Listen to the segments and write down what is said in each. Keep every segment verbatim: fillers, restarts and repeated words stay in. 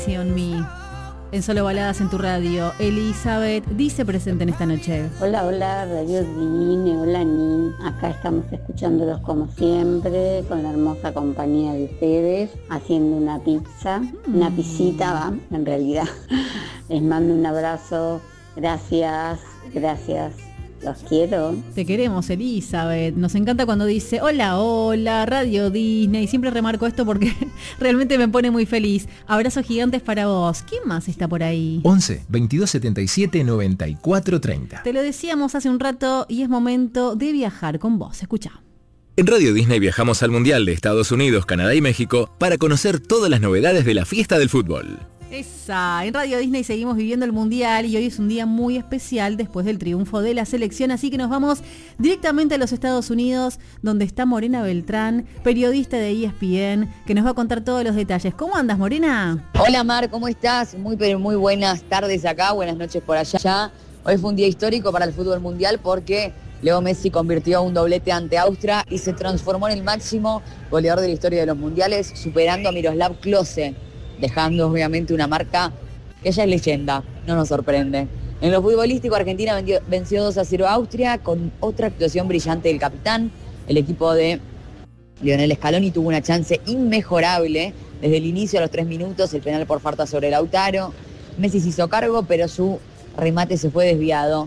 Me. En Solo Baladas en tu radio, Elizabeth dice presente en esta noche. Hola, hola, Radio Dine, hola Ni. Acá estamos escuchándolos como siempre, con la hermosa compañía de ustedes, haciendo una pizza, mm. una pisita, va, en realidad. Les mando un abrazo, gracias, gracias. Los quiero. Te queremos, Elizabeth. Nos encanta cuando dice hola, hola, Radio Disney. Siempre remarco esto porque realmente me pone muy feliz. Abrazos gigantes para vos. ¿Quién más está por ahí? once, veintidós setenta y siete, noventa y cuatro treinta. Te lo decíamos hace un rato y es momento de viajar con vos. Escuchá. En Radio Disney viajamos al Mundial de Estados Unidos, Canadá y México para conocer todas las novedades de la fiesta del fútbol. Esa, en Radio Disney seguimos viviendo el Mundial y hoy es un día muy especial después del triunfo de la selección, así que nos vamos directamente a los Estados Unidos, donde está Morena Beltrán, periodista de E S P N, que nos va a contar todos los detalles. ¿Cómo andas, Morena? Hola, Mar, ¿cómo estás? Muy, pero muy buenas tardes acá, buenas noches por allá. Hoy fue un día histórico para el fútbol mundial porque Leo Messi convirtió un doblete ante Austria y se transformó en el máximo goleador de la historia de los mundiales, superando a Miroslav Klose, dejando obviamente una marca que ya es leyenda, no nos sorprende. En lo futbolístico, Argentina vendió, venció dos a cero a Austria con otra actuación brillante del capitán. El equipo de Lionel Scaloni tuvo una chance inmejorable desde el inicio a los tres minutos, el penal por falta sobre Lautaro. Messi se hizo cargo, pero su remate se fue desviado.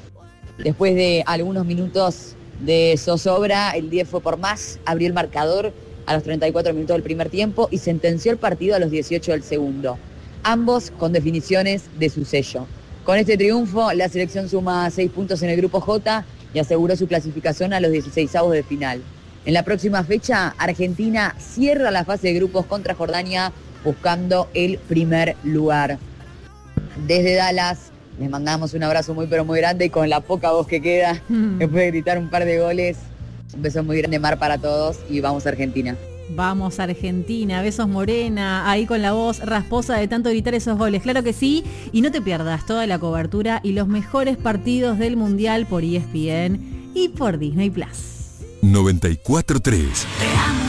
Después de algunos minutos de zozobra, el diez fue por más, abrió el marcador a los treinta y cuatro minutos del primer tiempo y sentenció el partido a los dieciocho del segundo. Ambos con definiciones de su sello. Con este triunfo, la selección suma seis puntos en el grupo J y aseguró su clasificación a los dieciseisavos de final. En la próxima fecha, Argentina cierra la fase de grupos contra Jordania buscando el primer lugar. Desde Dallas les mandamos un abrazo muy pero muy grande y con la poca voz que queda, mm. después de gritar un par de goles, un beso muy grande, Mar, para todos y vamos a Argentina. Vamos a Argentina, besos Morena, ahí con la voz rasposa de tanto gritar esos goles, claro que sí, y no te pierdas toda la cobertura y los mejores partidos del Mundial por E S P N y por Disney Plus. noventa y cuatro tres.